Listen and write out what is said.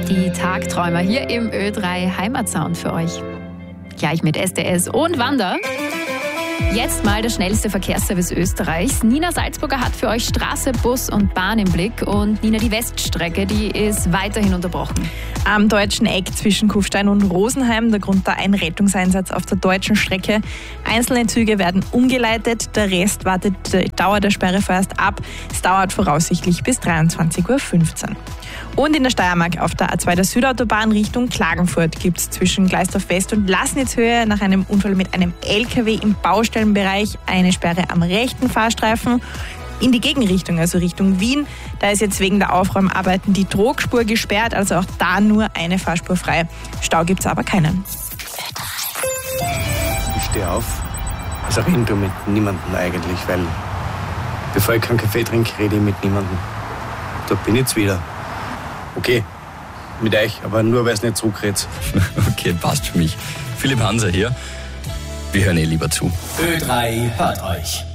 Die Tagträumer hier im Ö3 Heimatsound für euch. Gleich mit SDS und Wanda. Jetzt mal der schnellste Verkehrsservice Österreichs. Nina Salzburger hat für euch Straße, Bus und Bahn im Blick. Und Nina, die Weststrecke, die ist weiterhin unterbrochen. Am deutschen Eck zwischen Kufstein und Rosenheim, der Grund da ein Rettungseinsatz auf der deutschen Strecke. Einzelne Züge werden umgeleitet, der Rest wartet die Dauer der Sperre vorerst ab. Es dauert voraussichtlich bis 23:15 Uhr. Und in der Steiermark auf der A2 der Südautobahn Richtung Klagenfurt gibt es zwischen Gleisdorf West und Laßnitzhöhe nach einem Unfall mit einem LKW im Baustellenbereich eine Sperre am rechten Fahrstreifen. In die Gegenrichtung, also Richtung Wien, da ist jetzt wegen der Aufräumarbeiten die Trogspur gesperrt, also auch da nur eine Fahrspur frei. Stau gibt es aber keinen. Ich stehe auf, also reden du mit niemandem eigentlich, weil bevor ich keinen Kaffee trinke, rede ich mit niemandem. Da bin ich jetzt wieder. Okay, mit euch, aber nur, weil es nicht zurückredet. Okay, passt für mich. Philipp Hanser hier. Wir hören lieber zu. Ö3 hört euch.